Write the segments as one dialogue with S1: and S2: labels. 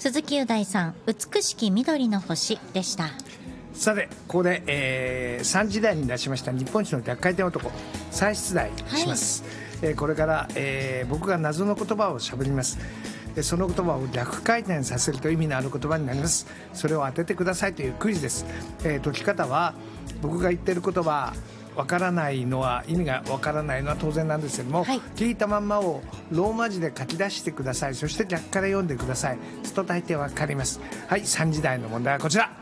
S1: 鈴木雄大さん、美しき緑の星でした。
S2: さてここで、3時台に出しました日本一の逆回転男再出題します、これから、僕が謎の言葉をしゃべります。その言葉を逆回転させると意味のある言葉になります。それを当ててくださいというクイズです。解き方は僕が言っている言葉わからないのは意味がわからないのは当然なんですけども、聞いたまんまをローマ字で書き出してください。そして逆から読んでください。すると大抵わかります。はい、3時台の問題はこちら。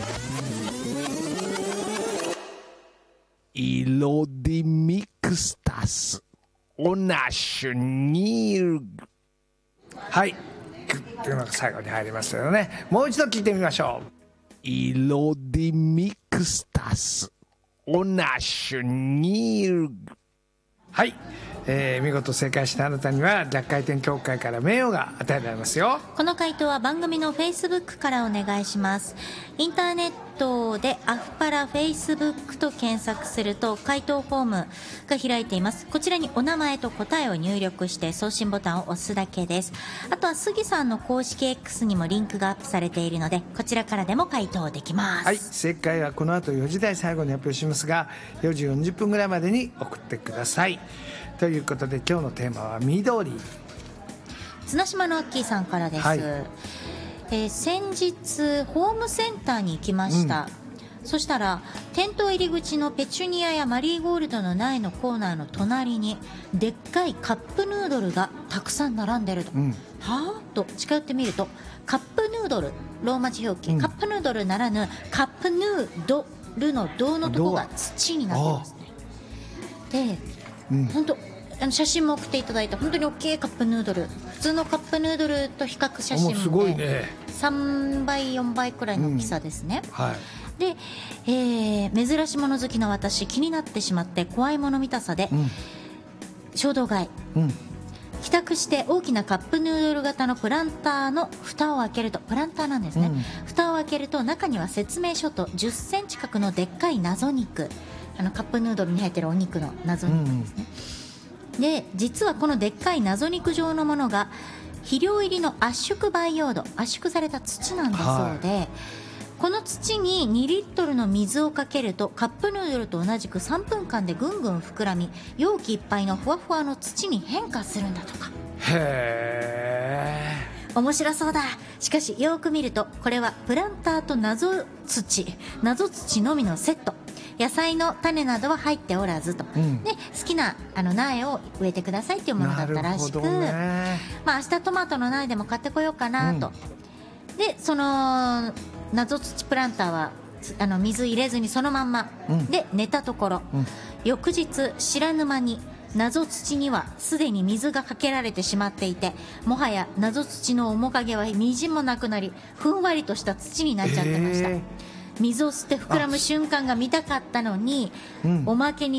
S2: 色ディミクスタスオナシュニール。はい、というのが最後に入りますよね。もう一度聞いてみましょう。色ディミクスタスオナシュニール。はい、見事正解したあなたには逆回転協会から名誉が与えられますよ。
S1: この回答は番組の Facebook からお願いします。インターネットでアフパラ Facebook と検索すると回答フォームが開いています。こちらにお名前と答えを入力して送信ボタンを押すだけです。あとは杉さんの公式 X にもリンクがアップされているので、こちらからでも回答できます。
S2: はい、正解はこの後4時台最後に発表しますが、4時40分ぐらいまでに送ってください。ということで今日のテーマは緑。
S1: 綱島のアッキーさんからです、先日ホームセンターに行きました、そしたら店頭入り口のペチュニアやマリーゴールドの苗のコーナーの隣にでっかいカップヌードルがたくさん並んでると、はぁと近寄ってみると、カップヌードルローマ字表記、カップヌードルならぬカップヌードルの銅のとこが土になってますね。で、本当写真も送っていただいた本当に大きいカップヌードル、普通のカップヌードルと比較写真も、3倍4倍くらいの大きさですね、で、珍しいもの好きな私、気になってしまって怖いもの見たさで、衝動買い、帰宅して大きなカップヌードル型のプランターの蓋を開けると、プランターなんですね、蓋を開けると中には説明書と10センチ角のでっかい謎肉、カップヌードルに入ってるお肉の謎肉ですね、で実はこのでっかい謎肉状のものが肥料入りの圧縮培養土、圧縮された土なんだそうで、この土に2リットルの水をかけるとカップヌードルと同じく3分間でぐんぐん膨らみ、容器いっぱいのふわふわの土に変化するんだとか。
S2: へー、
S1: 面白そうだ。しかしよく見るとこれはプランターと謎土のみのセット、野菜の種などは入っておらずと、で好きな苗を植えてくださいっていうものだったらしく、明日トマトの苗でも買ってこようかなと、でその謎土プランターは水入れずにそのまんま、で寝たところ、翌日知らぬ間に謎土にはすでに水がかけられてしまっていて、もはや謎土の面影はみじんもなくなり、ふんわりとした土になっちゃってました。水を吸って膨らむ瞬間が見たかったのに、おまけに